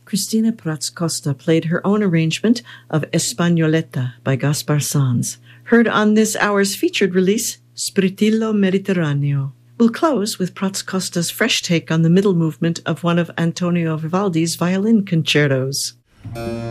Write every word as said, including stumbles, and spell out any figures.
Cristina Prats Costa played her own arrangement of Españoleta by Gaspar Sanz, heard on this hour's featured release, Spritillo Mediterraneo. We'll close with Prats Costa's fresh take on the middle movement of one of Antonio Vivaldi's violin concertos.